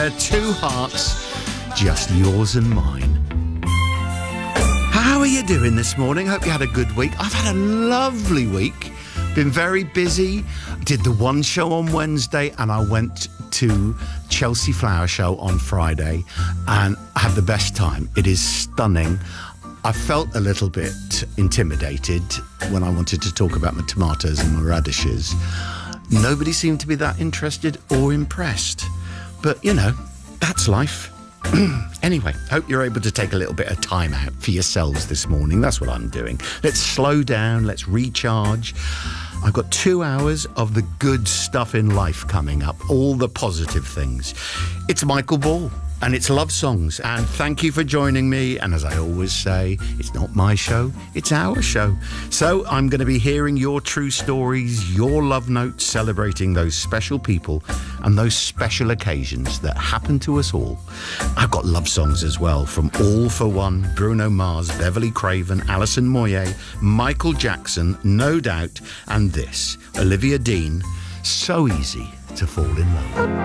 there, two hearts, just yours and mine. How are you doing this morning? Hope you had a good week. I've had a lovely week. Been very busy. Did the one show on Wednesday and I went to Chelsea Flower Show on Friday and I had the best time. It is stunning. I felt a little bit intimidated when I wanted to talk about my tomatoes and my radishes. Nobody seemed to be that interested or impressed. But, you know, that's life. Anyway, hope you're able to take a little bit of time out for yourselves this morning. That's what I'm doing. Let's slow down. Let's recharge. I've got 2 hours of the good stuff in life coming up, all the positive things. It's Michael Ball. And it's love songs. And thank you for joining me. And as I always say, it's not my show, it's our show. So I'm going to be hearing your true stories, your love notes, celebrating those special people and those special occasions that happen to us all. I've got love songs as well from All For One, Bruno Mars, Beverly Craven, Alison Moyet, Michael Jackson, No Doubt, and this, Olivia Dean, So Easy to Fall in Love.